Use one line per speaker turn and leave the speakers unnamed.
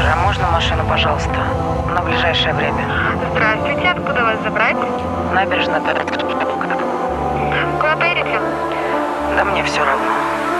Скажи, а можно машину, пожалуйста, на ближайшее время?
Здравствуйте, откуда вас забрать?
Набережная.
Куда поедете?
Да мне все равно.